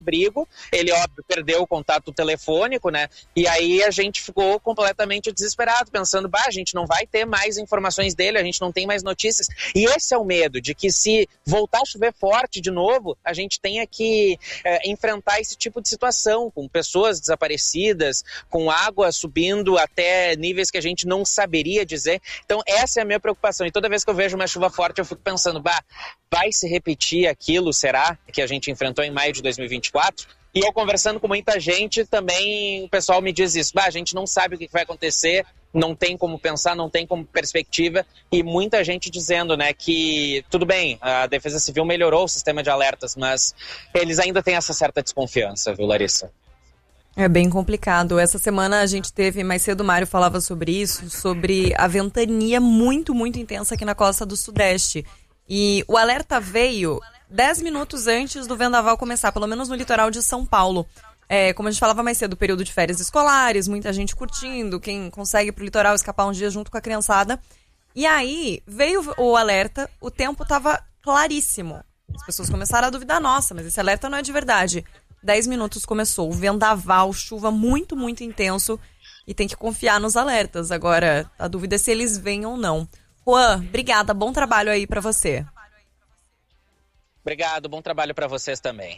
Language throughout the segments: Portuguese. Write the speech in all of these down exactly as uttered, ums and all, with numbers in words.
abrigo, ele, óbvio, perdeu o contato telefônico, né? E aí a gente ficou completamente desesperado, pensando, bah, a gente não vai ter mais informações dele, a gente não tem mais notícias. E esse é o medo, de que se voltar a chover forte de novo, a gente tenha que é, enfrentar esse tipo de situação, com pessoas desaparecidas, com água subindo até níveis que a gente não saberia dizer. Então essa é a minha preocupação. E toda vez que eu vejo uma chuva forte, eu fico pensando, bah, vai se repetir aquilo, será, que a gente enfrentou em maio de dois mil e vinte e quatro? E eu conversando com muita gente, também o pessoal me diz isso, bah, a gente não sabe o que vai acontecer, não tem como pensar, não tem como perspectiva, e muita gente dizendo, né, que tudo bem, a Defesa Civil melhorou o sistema de alertas, mas eles ainda têm essa certa desconfiança, viu, Larissa? É bem complicado. Essa semana a gente teve, mais cedo o Mário falava sobre isso, sobre a ventania muito, muito intensa aqui na costa do Sudeste. E o alerta veio dez minutos antes do vendaval começar, pelo menos no litoral de São Paulo. É, como a gente falava mais cedo, período de férias escolares, muita gente curtindo, quem consegue pro litoral escapar um dia junto com a criançada. E aí veio o alerta, o tempo estava claríssimo. As pessoas começaram a duvidar, nossa, mas esse alerta não é de verdade. dez minutos começou, o vendaval, chuva muito, muito intenso, e tem que confiar nos alertas. Agora, a dúvida é se eles vêm ou não. Juan, obrigada, bom trabalho aí pra você. Obrigado, bom trabalho pra vocês também.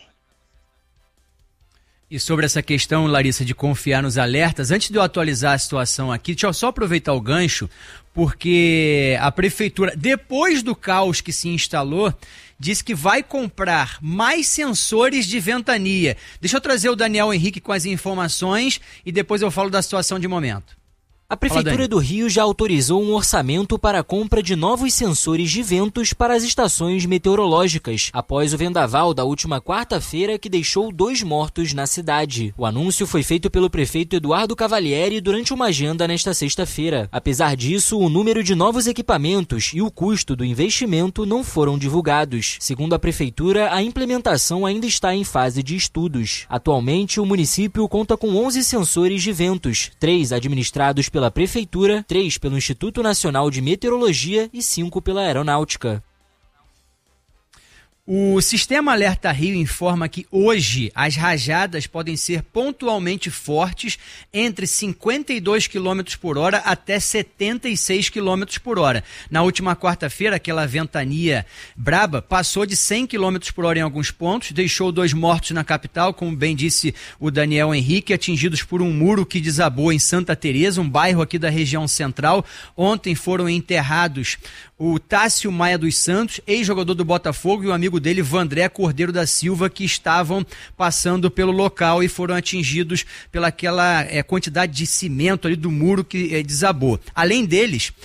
E sobre essa questão, Larissa, de confiar nos alertas, antes de eu atualizar a situação aqui, deixa eu só aproveitar o gancho, porque a prefeitura, depois do caos que se instalou, disse que vai comprar mais sensores de ventania. Deixa eu trazer o Daniel Henrique com as informações e depois eu falo da situação de momento. A Prefeitura do Rio já autorizou um orçamento para a compra de novos sensores de ventos para as estações meteorológicas, após o vendaval da última quarta-feira que deixou dois mortos na cidade. O anúncio foi feito pelo prefeito Eduardo Cavalieri durante uma agenda nesta sexta-feira. Apesar disso, o número de novos equipamentos e o custo do investimento não foram divulgados. Segundo a Prefeitura, a implementação ainda está em fase de estudos. Atualmente, o município conta com onze sensores de ventos, três administrados pela Prefeitura, três pelo Instituto Nacional de Meteorologia e cinco pela Aeronáutica. O Sistema Alerta Rio informa que hoje as rajadas podem ser pontualmente fortes entre cinquenta e dois quilômetros por hora até setenta e seis quilômetros por hora. Na última quarta-feira, aquela ventania braba passou de cem quilômetros por hora em alguns pontos, deixou dois mortos na capital, como bem disse o Daniel Henrique, atingidos por um muro que desabou em Santa Teresa, um bairro aqui da região central. Ontem foram enterrados o Tássio Maia dos Santos, ex-jogador do Botafogo, e o amigo dele, Vandré Cordeiro da Silva, que estavam passando pelo local e foram atingidos pelaquela é, quantidade de cimento ali do muro que é, desabou. Além deles,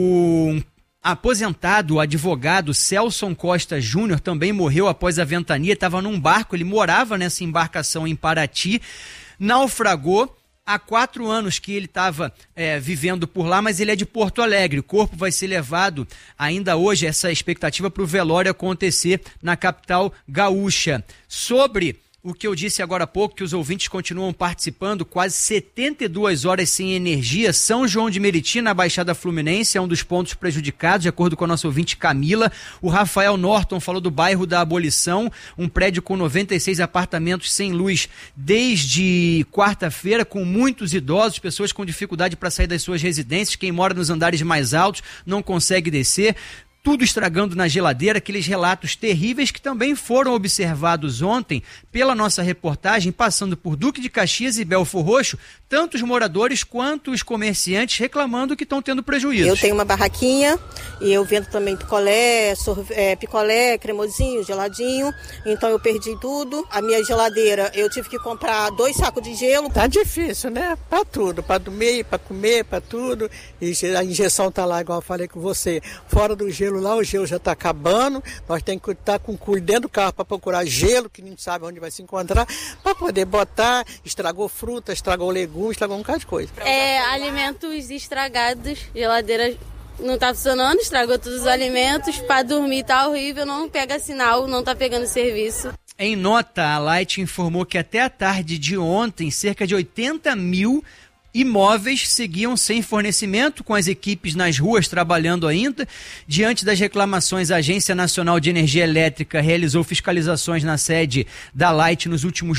o aposentado, o advogado Celson Costa Júnior também morreu após a ventania, estava num barco, ele morava nessa embarcação em Paraty, naufragou. Há quatro anos que ele estava é, vivendo por lá, mas ele é de Porto Alegre. O corpo vai ser levado ainda hoje, essa expectativa, para o velório acontecer na capital gaúcha. Sobre o que eu disse agora há pouco, que os ouvintes continuam participando, quase setenta e duas horas sem energia. São João de Meriti, na Baixada Fluminense, é um dos pontos prejudicados, de acordo com a nossa ouvinte Camila. O Rafael Norton falou do bairro da Abolição, um prédio com noventa e seis apartamentos sem luz desde quarta-feira, com muitos idosos, pessoas com dificuldade para sair das suas residências. Quem mora nos andares mais altos não consegue descer. Tudo estragando na geladeira, aqueles relatos terríveis que também foram observados ontem pela nossa reportagem, passando por Duque de Caxias e Belfor Roxo, tanto os moradores quanto os comerciantes reclamando que estão tendo prejuízo. Eu tenho uma barraquinha e eu vendo também picolé, sorve- é, picolé, cremosinho, geladinho, então eu perdi tudo. A minha geladeira, eu tive que comprar dois sacos de gelo. Tá difícil, né? Pra tudo, pra dormir, pra comer, pra tudo. E a injeção tá lá, igual eu falei com você, fora do gelo lá, o gelo já está acabando, nós temos que estar com cuidado dentro do carro para procurar gelo, que não sabe onde vai se encontrar, para poder botar. Estragou fruta, estragou legumes, estragou um bocado de coisa. É, alimentos estragados, geladeira não está funcionando, estragou todos os alimentos, para dormir tá horrível, não pega sinal, não está pegando serviço. Em nota, a Light informou que até a tarde de ontem, cerca de oitenta mil imóveis seguiam sem fornecimento, com as equipes nas ruas trabalhando ainda. Diante das reclamações, a Agência Nacional de Energia Elétrica realizou fiscalizações na sede da Light nos últimos